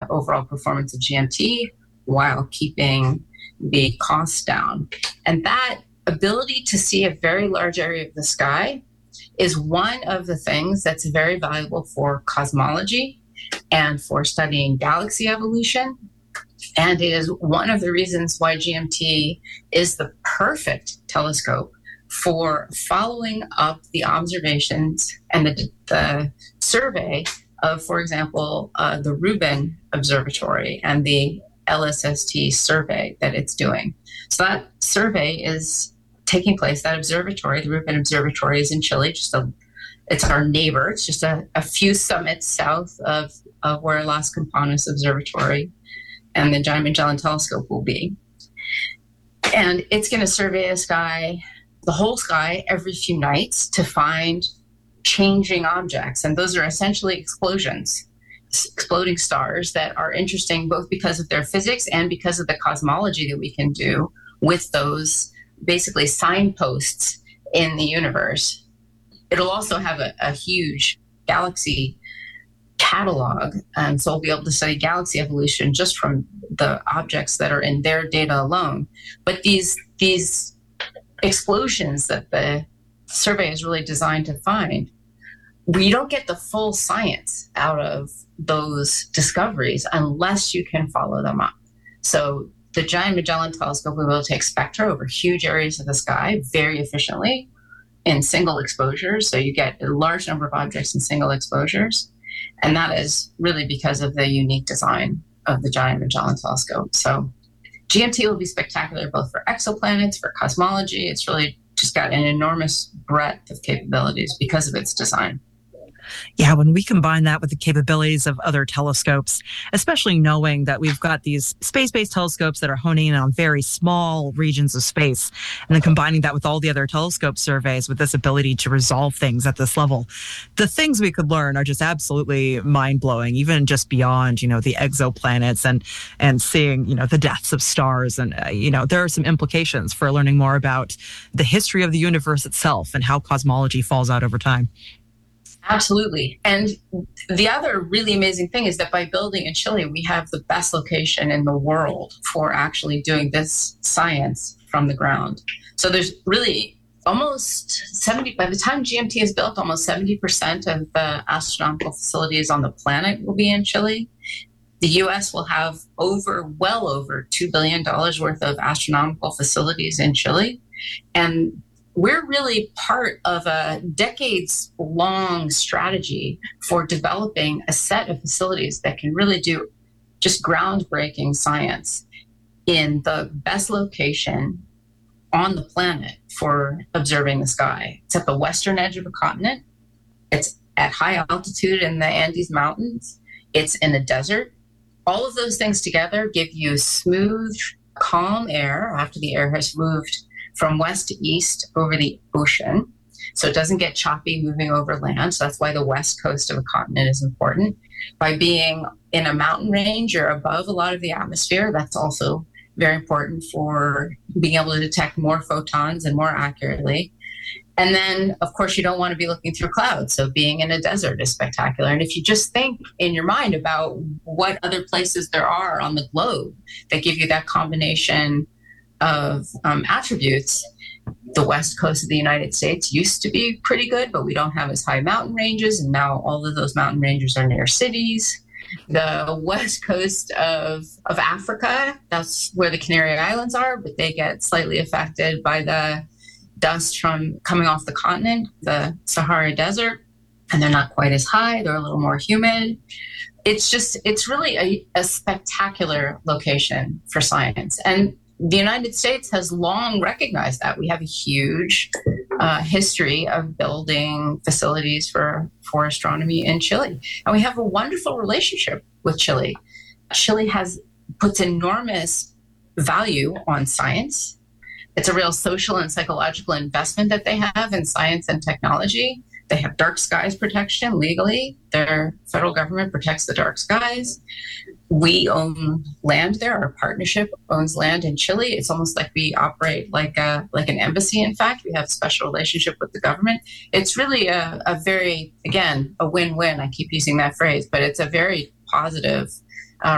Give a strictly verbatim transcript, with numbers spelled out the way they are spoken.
overall performance of G M T while keeping the costs down. And that ability to see a very large area of the sky is one of the things that's very valuable for cosmology and for studying galaxy evolution. And it is one of the reasons why G M T is the perfect telescope for following up the observations and the, the survey of, for example, uh, the Rubin Observatory and the L S S T survey that it's doing. So that survey is taking place, that observatory, the Rubin Observatory is in Chile, just a, it's our neighbor. It's just a, a few summits south of, of where Las Campanas Observatory and the Giant Magellan Telescope will be. And it's going to survey the sky, the whole sky, every few nights to find changing objects. And those are essentially explosions, exploding stars that are interesting both because of their physics and because of the cosmology that we can do with those basically signposts in the universe. It'll also have a, a huge galaxy catalog, and so we'll be able to study galaxy evolution just from the objects that are in their data alone. But these these explosions that the survey is really designed to find, we don't get the full science out of those discoveries unless you can follow them up. So the Giant Magellan Telescope will be able to take spectra over huge areas of the sky very efficiently in single exposures. So you get a large number of objects in single exposures. And that is really because of the unique design of the Giant Magellan Telescope. So G M T will be spectacular both for exoplanets, for cosmology. It's really just got an enormous breadth of capabilities because of its design. Yeah, when we combine that with the capabilities of other telescopes, especially knowing that we've got these space-based telescopes that are honing in on very small regions of space, and then combining that with all the other telescope surveys with this ability to resolve things at this level, the things we could learn are just absolutely mind-blowing, even just beyond, you know, the exoplanets and and seeing, you know, the deaths of stars. And, uh, you know, there are some implications for learning more about the history of the universe itself and how cosmology falls out over time. Absolutely. And the other really amazing thing is that by building in Chile, we have the best location in the world for actually doing this science from the ground. So there's really almost seventy, by the time G M T is built, almost seventy percent of the astronomical facilities on the planet will be in Chile. The U S will have over, well over two billion dollars worth of astronomical facilities in Chile. And we're really part of a decades-long strategy for developing a set of facilities that can really do just groundbreaking science in the best location on the planet for observing the sky. It's at the western edge of a continent. It's at high altitude in the Andes Mountains. It's in a desert. All of those things together give you smooth, calm air after the air has moved from west to east over the ocean. So it doesn't get choppy moving over land. So that's why the west coast of a continent is important. By being in a mountain range or above a lot of the atmosphere, that's also very important for being able to detect more photons and more accurately. And then, of course, you don't want to be looking through clouds. So being in a desert is spectacular. And if you just think in your mind about what other places there are on the globe that give you that combination of um, attributes, the west coast of the United States used to be pretty good, but we don't have as high mountain ranges, and now all of those mountain ranges are near cities. The west coast of, of Africa, that's where the Canary Islands are, but they get slightly affected by the dust from coming off the continent, the Sahara Desert, and they're not quite as high, they're a little more humid. It's just, it's really a, a spectacular location for science. And the United States has long recognized that. We have a huge uh, history of building facilities for, for astronomy in Chile. And we have a wonderful relationship with Chile. Chile has puts enormous value on science. It's a real social and psychological investment that they have in science and technology. They have dark skies protection legally. Their federal government protects the dark skies. We own land there. Our partnership owns land in Chile. It's almost like we operate like a like an embassy. In fact, we have a special relationship with the government. It's really a, a very, again, a win-win. I keep using that phrase, but it's a very positive